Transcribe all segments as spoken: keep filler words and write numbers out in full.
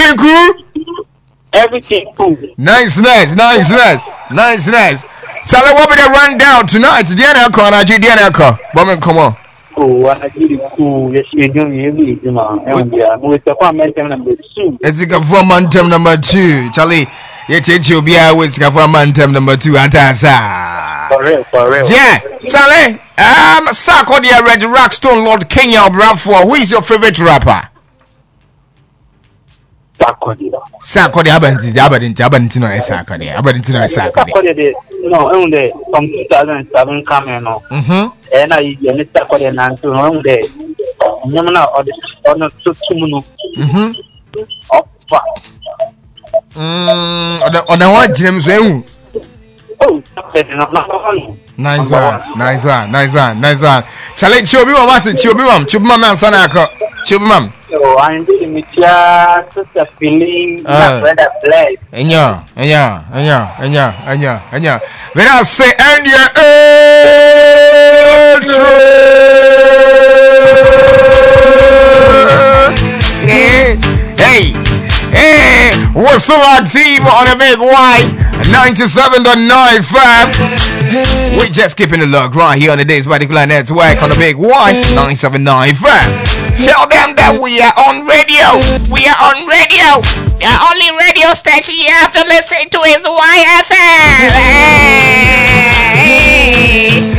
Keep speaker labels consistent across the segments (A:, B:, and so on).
A: Everything cool?
B: Everything cool.
A: Nice, nice, nice, nice, nice, nice. Charlie, what be the rundown tonight? Diana Kona, Diana Kona. Woman, come on.
B: Oh, I really cool. Yes, you're doing it, you know. With the momentum number two.
A: It's a momentum number two. Charlie, you change your beer with momentum number two. Atasa.
B: For real, for real.
A: Yeah, Charlie. Um, Sako the Red Rockstone Lord Kenya Brafo. Who is your favorite rapper?
B: Sako the.
A: Sako the Aberdeen, Aberdeen, Aberdeen, no, Sako the Aberdeen, no, Sako the.
B: No, only from two thousand seven coming on.
A: Mhm.
B: And I, you need Sako the Nantu on the. Yamana or the or not so too.
A: Mhm.
B: Oh, fuck.
A: Mm, on the on the one James Wayne.
B: Oh, number one.
A: Nice one, nice one, nice one, nice one. Charlie, Chobi Mom, what's it? Chobi Mom, Chobi Mom, and Sanako. Chobi Mom.
B: Oh, I'm doing it, yeah, sister feeling, my brother bless.
A: And yeah, and yeah, and yeah, and yeah, and yeah, and yeah. When I say, and yeah, hey, hey, what's up, our team on a big Y ninety-seven point nine fam? We're just keeping the luck right here on the day's particular network on the big Y ninety-seven point nine fam. Tell them that we are on radio. We are on radio. The only radio station you have to listen to is Y F M. Hey.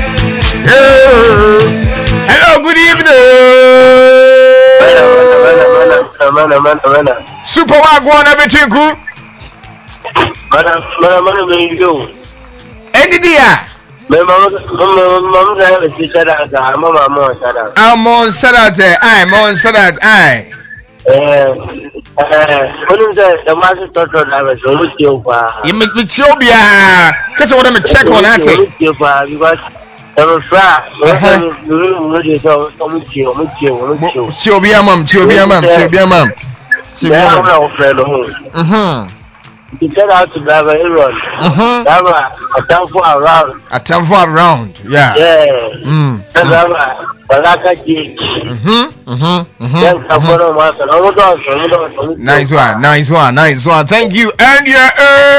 A: Hello, good evening. Super Wagwan, everything cool?
B: Madam, madam, madam, where you go?
A: Any day.
B: My mom, mom, mom, I have a sister that I'm on Saturday.
A: I'm on Saturday. I'm on Saturday. I.
B: Eh, when the master doctor driver, so look you for.
A: You make me chill, yeah. Because I want to check on that.
B: Look you for because I was fat.
A: Chill, be a mom, chill, be a mom, chill, be a mom. Chill, be a mom. Mhm.
B: You tell out to drive a run.
A: Mhm.
B: Drive a time for around.
A: A time for around. Yeah.
B: Yeah.
A: Mm.
B: Drive a Balaka G.
A: Mhm. Mhm.
B: Then come on, master.
A: Nice one, nice one, nice one. Thank you, and yeah.